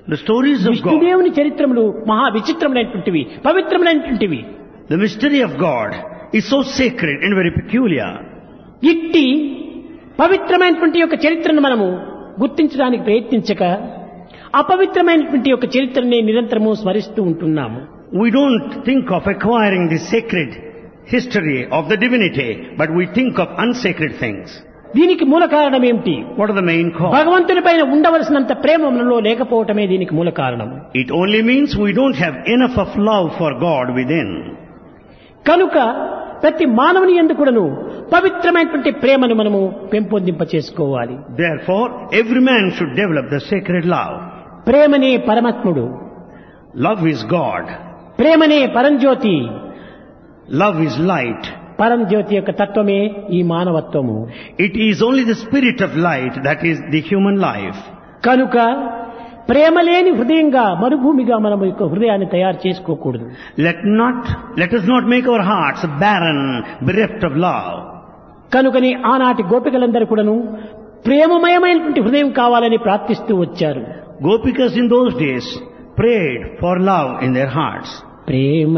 The stories of God, విష్ణుదేవుని చరిత్రములు మహా విచిత్రములైనటువంటివి, పవిత్రములైనటువంటివి. the mystery of God is so sacred and very peculiar. ఇట్టి పవిత్రమైనటువంటి యొక్క చరిత్రను మనము గుర్తించడానికి ప్రయత్నించక అపవిత్రమైనటువంటి యొక్క చరిత్రని నిరంతరము స్మరిస్తూ ఉంటున్నాము. We don't think of acquiring the sacred history of the divinity, but we think of unsacred things. దీనికి మూల కారణం ఏమిటి? What are the main cause? భగవంతుని పైన ఉండవలసినంత ప్రేమ మనలో లేకపోవటమే దీనికి మూల కారణం. It only means we don't have enough of love for God within. కనుక ప్రతి మానవుని యందు కూడాను పవిత్రమైనటువంటి ప్రేమను మనము పెంపొందింప చేసుకోవాలి. Therefore, every man should develop the sacred love. ప్రేమనే పరమాత్ముడు, Love is God. ప్రేమనే పరంజ్యోతి. Love is light. పరంజ్యోతి యొక్క తత్వమే ఈ మానవత్వము. It is only the spirit of light that is the human life. కనుక ప్రేమ లేని హృదయంగా మరుభూమిగా మనం యొక్క హృదయాన్ని తయారు చేసుకోకూడదు. Let us not make our hearts barren, bereft of love. కనుకని ఆనాటి గోపికలందరూ కూడాను ప్రేమమయమైనటువంటి హృదయం కావాలని ప్రార్థిస్తూ వచ్చారు. Gopikas in those days prayed for love in their hearts. Prema